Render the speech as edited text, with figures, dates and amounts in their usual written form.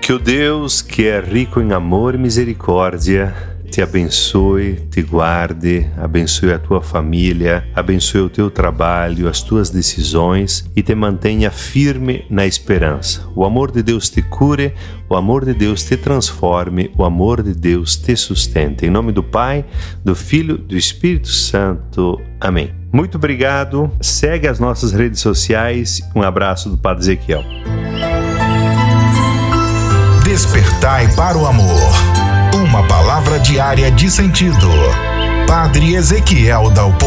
Que o Deus que é rico em amor e misericórdia te abençoe, te guarde, abençoe a tua família, abençoe o teu trabalho, as tuas decisões e te mantenha firme na esperança. O amor de Deus te cure, o amor de Deus te transforme, o amor de Deus te sustente. Em nome do Pai, do Filho, do Espírito Santo. Amém. Muito obrigado. Segue as nossas redes sociais. Um abraço do Padre Ezequiel. Despertai para o amor. Uma palavra diária de sentido. Padre Ezequiel Dalpo.